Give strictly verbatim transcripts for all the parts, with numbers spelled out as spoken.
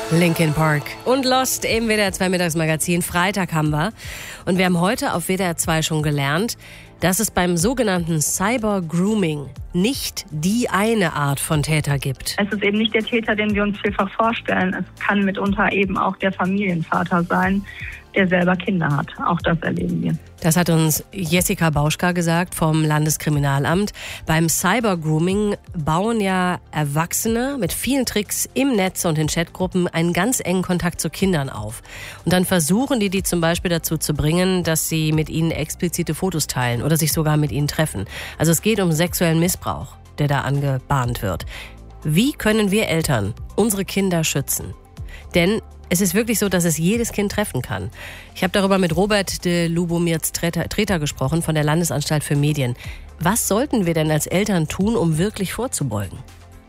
Linkin Park und Lost im W D R zwei Mittagsmagazin. Freitag haben wir. Und wir haben heute auf W D R zwei schon gelernt, dass es beim sogenannten Cyber-Grooming nicht die eine Art von Täter gibt. Es ist eben nicht der Täter, den wir uns vielfach vorstellen. Es kann mitunter eben auch der Familienvater sein, der selber Kinder hat. Auch das erleben wir. Das hat uns Jessica Bauschka gesagt vom Landeskriminalamt. Beim Cyber-Grooming bauen ja Erwachsene mit vielen Tricks im Netz und in Chatgruppen einen ganz engen Kontakt zu Kindern auf. Und dann versuchen die, die zum Beispiel dazu zu bringen, dass sie mit ihnen explizite Fotos teilen oder sich sogar mit ihnen treffen. Also es geht um sexuellen Missbrauch, der da angebahnt wird. Wie können wir Eltern unsere Kinder schützen? Denn es ist wirklich so, dass es jedes Kind treffen kann. Ich habe darüber mit Robert de Lubomirtz-Treter gesprochen von der Landesanstalt für Medien. Was sollten wir denn als Eltern tun, um wirklich vorzubeugen?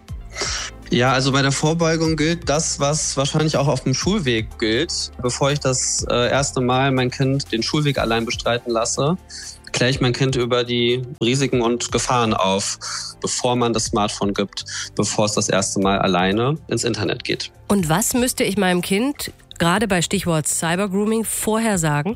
Ja, also bei der Vorbeugung gilt das, was wahrscheinlich auch auf dem Schulweg gilt. Bevor ich das äh, erste Mal mein Kind den Schulweg allein bestreiten lasse, kläre ich mein Kind über die Risiken und Gefahren auf, bevor man das Smartphone gibt, bevor es das erste Mal alleine ins Internet geht. Und was müsste ich meinem Kind, gerade bei Stichwort Cybergrooming, vorher sagen?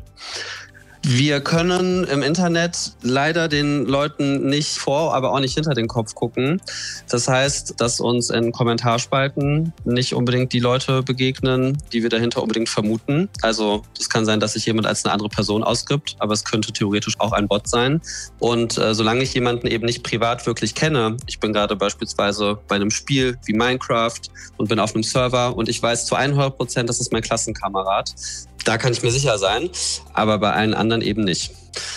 Wir können im Internet leider den Leuten nicht vor, aber auch nicht hinter den Kopf gucken. Das heißt, dass uns in Kommentarspalten nicht unbedingt die Leute begegnen, die wir dahinter unbedingt vermuten. Also es kann sein, dass sich jemand als eine andere Person ausgibt, aber es könnte theoretisch auch ein Bot sein. Und äh, solange ich jemanden eben nicht privat wirklich kenne, ich bin gerade beispielsweise bei einem Spiel wie Minecraft und bin auf einem Server und ich weiß zu hundert Prozent, das ist mein Klassenkamerad, da kann ich mir sicher sein, aber bei allen anderen eben nicht.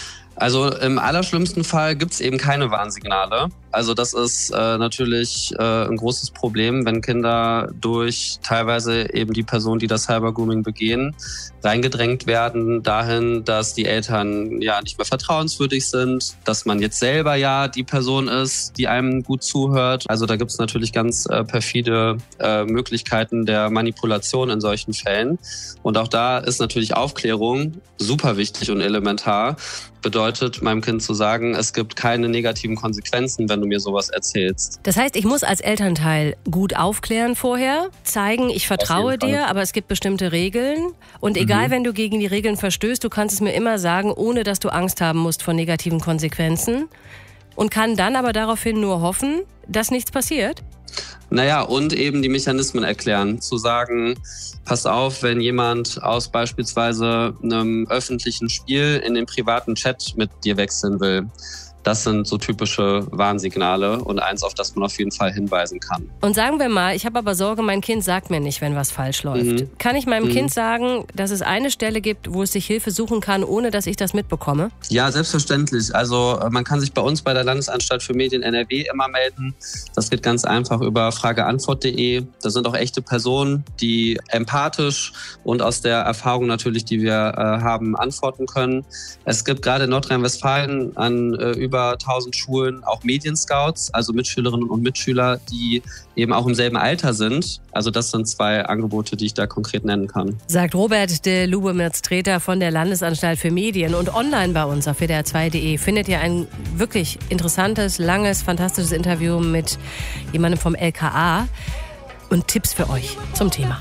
Also im allerschlimmsten Fall gibt es eben keine Warnsignale. Also das ist äh, natürlich äh, ein großes Problem, wenn Kinder durch teilweise eben die Personen, die das Cybergrooming begehen, reingedrängt werden dahin, dass die Eltern ja nicht mehr vertrauenswürdig sind, dass man jetzt selber ja die Person ist, die einem gut zuhört. Also da gibt es natürlich ganz äh, perfide äh, Möglichkeiten der Manipulation in solchen Fällen. Und auch da ist natürlich Aufklärung super wichtig und elementar. Bedeutet, meinem Kind zu sagen, es gibt keine negativen Konsequenzen, wenn du mir sowas erzählst. Das heißt, ich muss als Elternteil gut aufklären vorher, zeigen, ich vertraue dir, aber es gibt bestimmte Regeln. Und egal, mhm. wenn du gegen die Regeln verstößt, du kannst es mir immer sagen, ohne dass du Angst haben musst vor negativen Konsequenzen. Und kann dann aber daraufhin nur hoffen, dass nichts passiert. Naja, und eben die Mechanismen erklären. Zu sagen, pass auf, wenn jemand aus beispielsweise einem öffentlichen Spiel in den privaten Chat mit dir wechseln will. Das sind so typische Warnsignale und eins, auf das man auf jeden Fall hinweisen kann. Und sagen wir mal, ich habe aber Sorge, mein Kind sagt mir nicht, wenn was falsch läuft. Mhm. Kann ich meinem mhm. Kind sagen, dass es eine Stelle gibt, wo es sich Hilfe suchen kann, ohne dass ich das mitbekomme? Ja, selbstverständlich. Also man kann sich bei uns bei der Landesanstalt für Medien N R W immer melden. Das geht ganz einfach über frage antwort punkt de. Da sind auch echte Personen, die empathisch und aus der Erfahrung natürlich, die wir äh, haben, antworten können. Es gibt gerade in Nordrhein-Westfalen an äh, über tausend Schulen auch Medienscouts, also Mitschülerinnen und Mitschüler, die eben auch im selben Alter sind. Also das sind zwei Angebote, die ich da konkret nennen kann. Sagt Robert de Lubomirtz-Treter von der Landesanstalt für Medien. Und online bei uns auf W D R zwei punkt de findet ihr ein wirklich interessantes, langes, fantastisches Interview mit jemandem vom L K A und Tipps für euch zum Thema.